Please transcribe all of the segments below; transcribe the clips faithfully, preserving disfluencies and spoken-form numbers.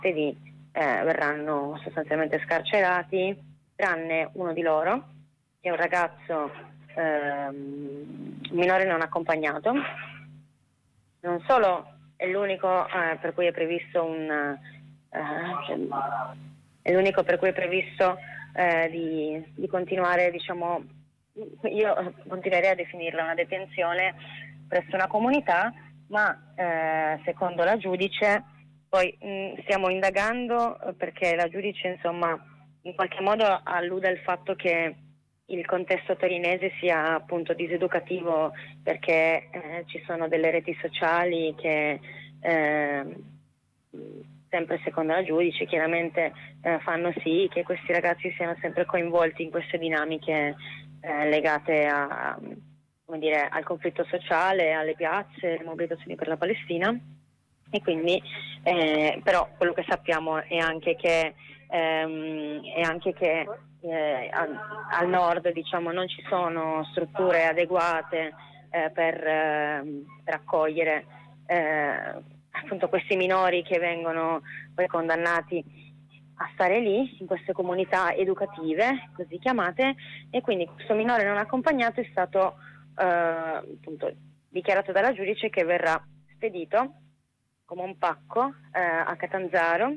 di, eh, verranno sostanzialmente scarcerati, tranne uno di loro, che è un ragazzo ehm, minore non accompagnato. Non solo è l'unico eh, per cui è previsto un eh, cioè, è l'unico per cui è previsto eh, di, di continuare, diciamo, io continuerei a definirla una detenzione presso una comunità, ma eh, secondo la giudice, poi mh, stiamo indagando eh, perché la giudice insomma in qualche modo allude al fatto che il contesto torinese sia appunto diseducativo, perché eh, ci sono delle reti sociali che eh, sempre secondo la giudice chiaramente eh, fanno sì che questi ragazzi siano sempre coinvolti in queste dinamiche eh, legate a, come dire, al conflitto sociale, alle piazze, alle mobilitazioni per la Palestina. E quindi eh, però quello che sappiamo è anche che ehm, è anche che eh, al, al nord, diciamo, non ci sono strutture adeguate eh, per, eh, per accogliere eh, appunto questi minori che vengono poi condannati a stare lì in queste comunità educative così chiamate, e quindi questo minore non accompagnato è stato eh, appunto dichiarato dalla giudice che verrà spedito come un pacco eh, a Catanzaro,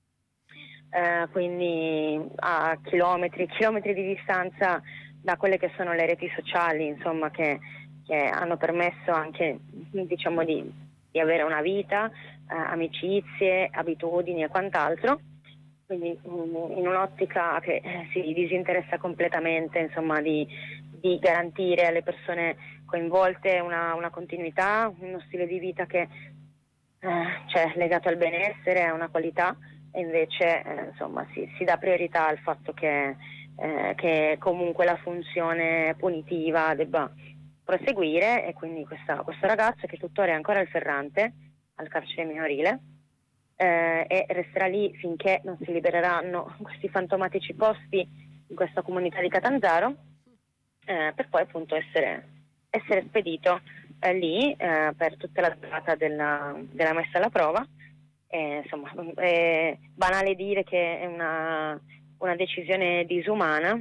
eh, quindi a chilometri e chilometri di distanza da quelle che sono le reti sociali, insomma, che, che hanno permesso anche, diciamo, di, di avere una vita, eh, amicizie, abitudini e quant'altro. Quindi in un'ottica che si disinteressa completamente, insomma, di, di garantire alle persone coinvolte una, una continuità, uno stile di vita che eh, cioè legato al benessere, a una qualità, e invece eh, insomma si, si dà priorità al fatto che, eh, che comunque la funzione punitiva debba proseguire, e quindi questa, questo ragazzo, che tuttora è ancora al Ferrante, al carcere minorile, eh, e resterà lì finché non si libereranno questi fantomatici posti in questa comunità di Catanzaro, eh, per poi appunto essere, essere spedito eh, lì eh, per tutta la durata della, della messa alla prova. E, insomma, è banale dire che è una, una decisione disumana,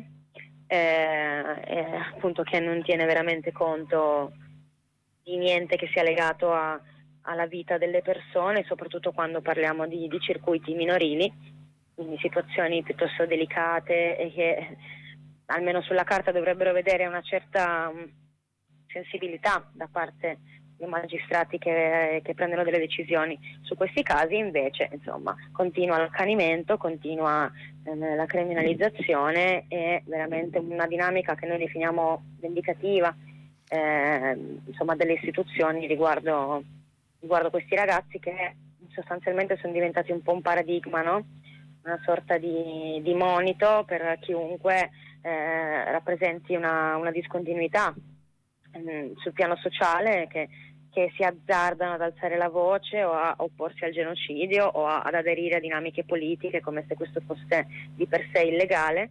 eh, e appunto che non tiene veramente conto di niente che sia legato a alla vita delle persone, soprattutto quando parliamo di, di circuiti minorili, quindi situazioni piuttosto delicate e che almeno sulla carta dovrebbero vedere una certa um, sensibilità da parte dei magistrati che, che prendono delle decisioni. Su questi casi invece, insomma, continua l'accanimento, continua eh, la criminalizzazione, e veramente una dinamica che noi definiamo vendicativa eh, insomma, delle istituzioni riguardo riguardo questi ragazzi, che sostanzialmente sono diventati un po' un paradigma, no? Una sorta di, di monito per chiunque eh, rappresenti una, una discontinuità mh, sul piano sociale, che, che si azzardano ad alzare la voce o a opporsi al genocidio o a, ad aderire a dinamiche politiche come se questo fosse di per sé illegale.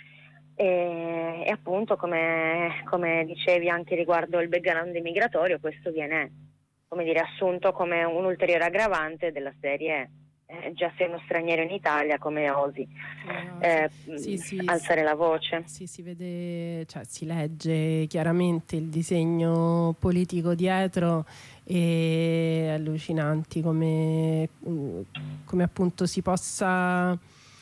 E, e appunto, come, come dicevi anche riguardo il background migratorio, questo viene, come dire, assunto come un ulteriore aggravante della serie eh, già sei uno straniero in Italia, come osi eh, sì, sì, alzare sì, la voce. Sì, si vede, cioè si legge chiaramente il disegno politico dietro, e allucinanti come, come appunto si possa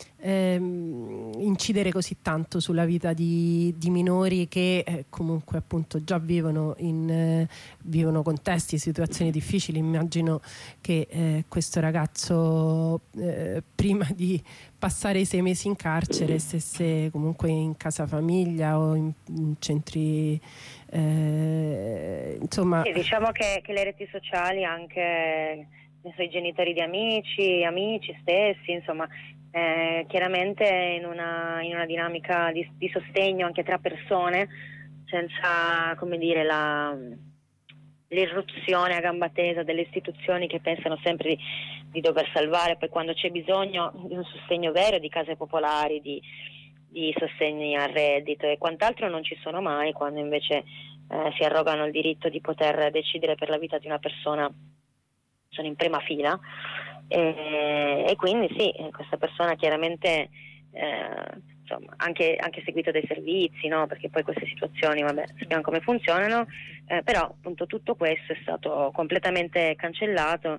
ehm, incidere così tanto sulla vita di, di minori che eh, comunque appunto già vivono in eh, vivono contesti, situazioni difficili. Immagino che eh, questo ragazzo eh, prima di passare i sei mesi in carcere stesse comunque in casa famiglia o in, in centri eh, insomma. Sì, diciamo che, che le reti sociali, anche i genitori di amici, amici stessi, insomma, eh, chiaramente in una, in una dinamica di, di sostegno anche tra persone, senza, come dire, la, l'irruzione a gamba tesa delle istituzioni che pensano sempre di, di dover salvare, poi quando c'è bisogno di un sostegno vero, di case popolari, di, di sostegni al reddito e quant'altro, non ci sono mai, quando invece eh, si arrogano il diritto di poter decidere per la vita di una persona sono in prima fila, e, e quindi sì, questa persona chiaramente eh, insomma, anche, anche seguito dai servizi, no? Perché poi queste situazioni, vabbè, sappiamo come funzionano, eh, però appunto tutto questo è stato completamente cancellato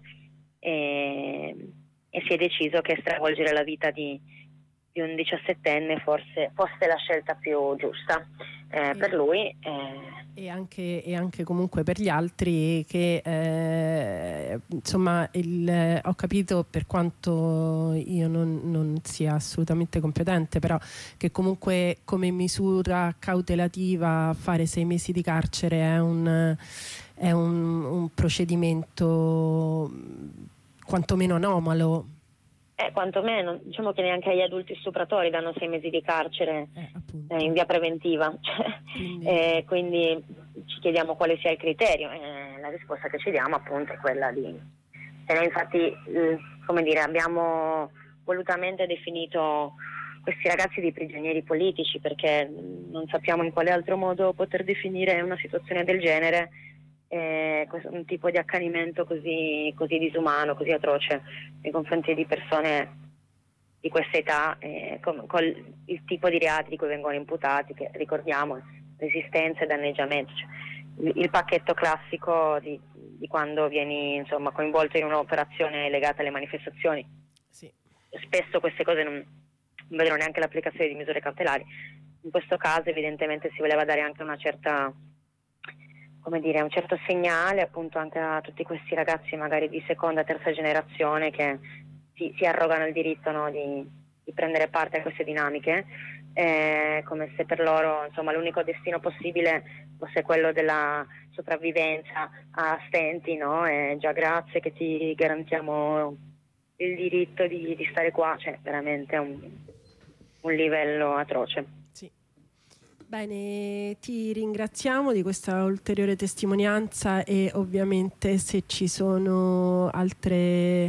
e, e si è deciso che stravolgere la vita di, di un diciassettenne forse fosse la scelta più giusta eh, per lui. Eh, E anche, e anche comunque per gli altri che eh, insomma il, ho capito, per quanto io non, non sia assolutamente competente, però che comunque come misura cautelativa fare sei mesi di carcere è un, è un, un procedimento quantomeno anomalo. Eh, quantomeno, diciamo che neanche agli adulti stupratori danno sei mesi di carcere eh, eh, in via preventiva, cioè, quindi... Eh, quindi ci chiediamo quale sia il criterio, eh, la risposta che ci diamo appunto è quella di... E noi infatti, eh, come dire, abbiamo volutamente definito questi ragazzi di prigionieri politici, perché non sappiamo in quale altro modo poter definire una situazione del genere, eh, un tipo di accanimento così, così disumano, così atroce nei confronti di persone di questa età, eh, con, con il tipo di reati di cui vengono imputati, che ricordiamo, resistenza e danneggiamento, cioè, il, il pacchetto classico di, di quando vieni insomma coinvolto in un'operazione legata alle manifestazioni. Sì. Spesso queste cose non, non vedono neanche l'applicazione di misure cautelari. In questo caso evidentemente si voleva dare anche una certa, come dire, un certo segnale appunto anche a tutti questi ragazzi magari di seconda, terza generazione che si, si arrogano il diritto, no, di, di prendere parte a queste dinamiche, eh, come se per loro insomma l'unico destino possibile fosse quello della sopravvivenza a stenti, no? E già grazie che ti garantiamo il diritto di, di stare qua, cioè veramente un, un livello atroce. Sì. Bene, ti ringraziamo di questa ulteriore testimonianza e ovviamente se ci sono altre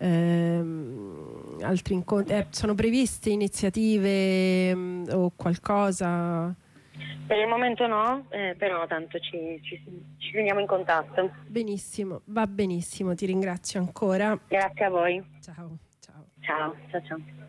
ehm, altri incontri, eh, sono previste iniziative mh, o qualcosa? Per il momento no, eh, però tanto ci, ci, ci teniamo in contatto. Benissimo, va benissimo, ti ringrazio ancora. Grazie a voi. Ciao, ciao. Ciao, ciao, ciao.